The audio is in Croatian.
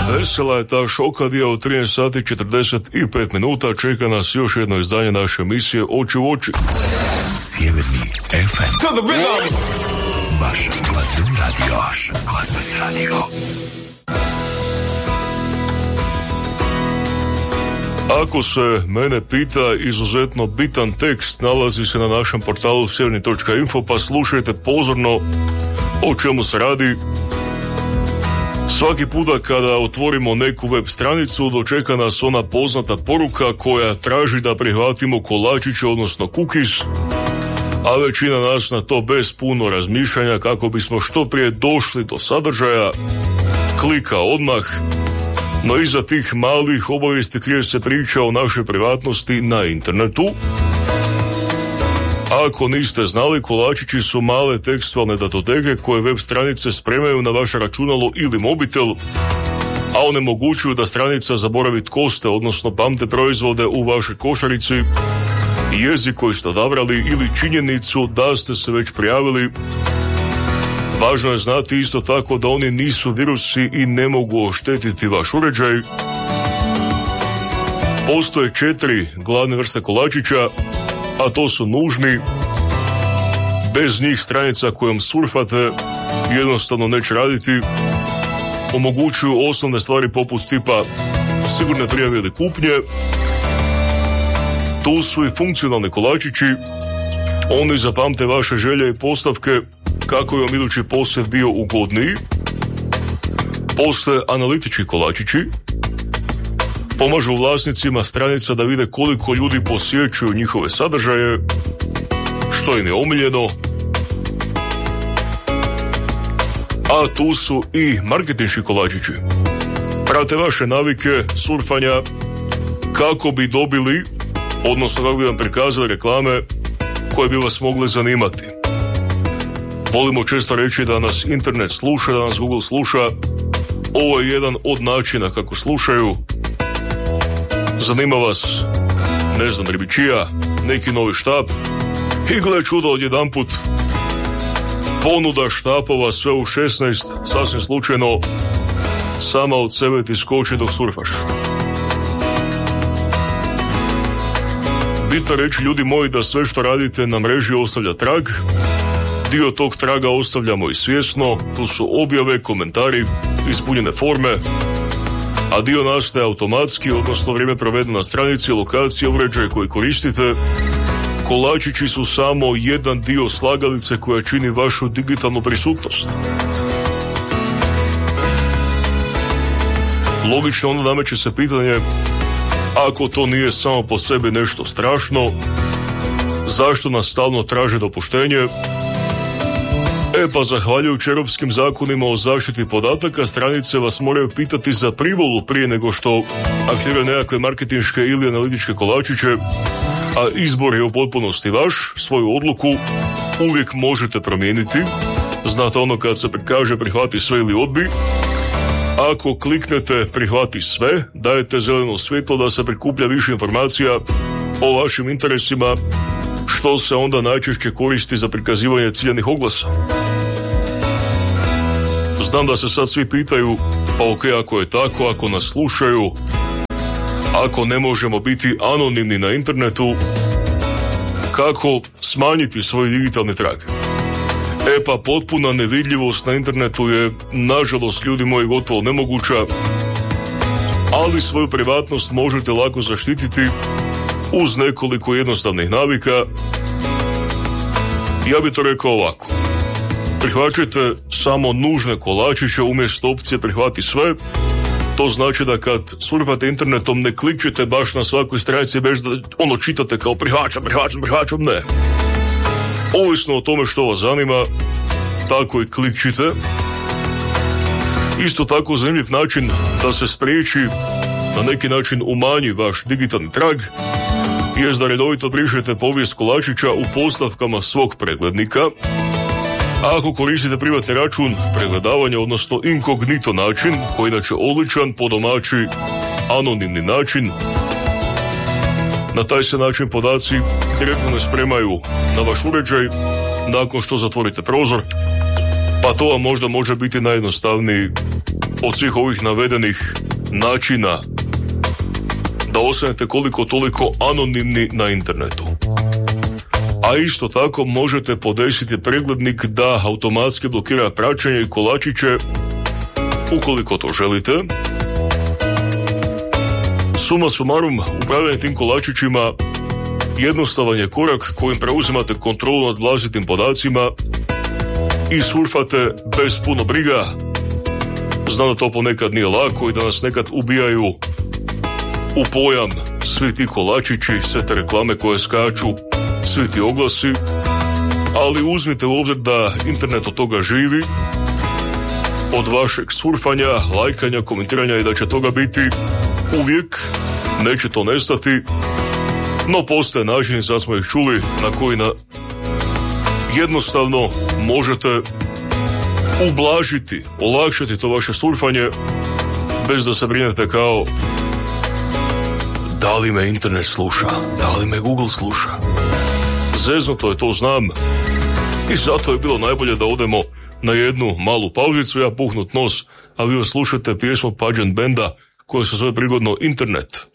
Vesela je ta šokadija od 13 sati 45 minuta. Čeka nas još jedno izdanje naše emisije Oči u oči. Sjeverni FM. Vaš glazbeni radio. Ako se mene pita, izuzetno bitan tekst nalazi se na našem portalu sjeverni.info, pa slušajte pozorno o čemu se radi. Svaki puta kada otvorimo neku web stranicu, dočeka nas ona poznata poruka koja traži da prihvatimo kolačiće, odnosno cookies, a većina nas na to bez puno razmišljanja kako bismo što prije došli do sadržaja, klika odmah. No iza tih malih obavijesti krije se priča o našoj privatnosti na internetu. Ako niste znali, kolačići su male tekstualne datoteke koje web stranice spremaju na vaše računalo ili mobitel, a onemogućuju da stranica zaboravi tko ste, odnosno pamte proizvode u vašoj košarici, jezik koji ste odabrali ili činjenicu da ste se već prijavili. Važno je znati isto tako da oni nisu virusi i ne mogu oštetiti vaš uređaj. Postoje 4 glavne vrste kolačića, a to su nužni. Bez njih stranica kojom surfate jednostavno neće raditi. Omogućuju osnovne stvari poput tipa sigurne prijave ili kupnje. Tu su i funkcionalni kolačići. Oni zapamte vaše želje i postavke kako je vam idući posjet bio ugodniji. Postoje analitički kolačići. Pomažu vlasnicima stranica da vide koliko ljudi posjećuju njihove sadržaje, što im je omiljeno. A tu su i marketinški kolačići. Prate vaše navike surfanja kako bi dobili, odnosno kako bi vam prikazali reklame koje bi vas mogle zanimati. Volimo često reći da nas internet sluša, da nas Google sluša. Ovo je jedan od načina kako slušaju. Zanima vas, ne znam, ribičija, neki novi štap i gle čudo odjedanput ponuda štapova sve u 16, sasvim slučajno, sama od sebe ti skoči dok surfaš. Bitno reći, ljudi moji, da sve što radite na mreži ostavlja trag. Dio tog traga ostavljamo i svjesno, tu su objave, komentari, ispunjene forme, a dio nastaje automatski, odnosno vrijeme provedeno na stranici, lokacije, uređaje koji koristite. Kolačići su samo jedan dio slagalice koja čini vašu digitalnu prisutnost. Logično onda nameće se pitanje, ako to nije samo po sebi nešto strašno, zašto nas stalno traže dopuštenje? Pa zahvaljujući europskim zakonima o zaštiti podataka, stranice vas moraju pitati za privolu prije nego što aktivira nekakve marketinške ili analitičke kolačiće, a izbor je u potpunosti vaš. Svoju odluku uvijek možete promijeniti. Znate ono kad se kaže prihvati sve ili odbi. Ako kliknete prihvati sve, dajete zeleno svjetlo da se prikuplja više informacija o vašim interesima, što se onda najčešće koristi za prikazivanje ciljanih oglasa. Znam da se sad svi pitaju, pa ok, ako je tako, ako nas slušaju, ako ne možemo biti anonimni na internetu, kako smanjiti svoj digitalni trag? Pa potpuna nevidljivost na internetu je, nažalost, ljudi moji, gotovo nemoguća, ali svoju privatnost možete lako zaštititi uz nekoliko jednostavnih navika. Ja bih to rekao ovako. Prihvaćajte samo nužne kolačiće umjesto opcije prihvati sve. To znači da kad surfate internetom ne klikćete baš na svakoj stranici bez da čitate kao prihvaćam, ne. Ovisno o tome što vas zanima, tako i klikćite. Isto tako zanimljiv način da se spriječi, na neki način umanji vaš digitalni trag, jest da redovito brišete povijest kolačića u postavkama svog preglednika. A ako koristite privatni račun, pregledavanje, odnosno inkognito način, koji inače odličan, po domaći anonimni način, na taj se način podaci direktno ne spremaju na vaš uređaj nakon što zatvorite prozor, pa to vam možda može biti najjednostavniji od svih ovih navedenih načina da ostanete koliko toliko anonimni na internetu. A isto tako možete podesiti preglednik da automatski blokira praćenje i kolačiće ukoliko to želite. Suma sumarum, upravljanje tim kolačićima jednostavan je korak kojim preuzimate kontrolu nad vlastitim podacima i surfate bez puno briga. Znam da to ponekad nije lako i da nas nekad ubijaju u pojam svi ti kolačići, sve te reklame koje skaču, svi ti oglasi, ali uzmite u obzir da internet od toga živi, od vašeg surfanja, lajkanja, komentiranja i da će toga biti uvijek, neće to nestati, no postoje načini, sad smo ih čuli, na koji jednostavno možete ublažiti, olakšati to vaše surfanje bez da se brinete kao da li me internet sluša, da li me Google sluša. Zeznuto je, to znam, i zato je bilo najbolje da odemo na jednu malu pauzicu, ja puhnut nos, a vi slušate pjesmu Pageant Benda koja se zove prigodno Internet.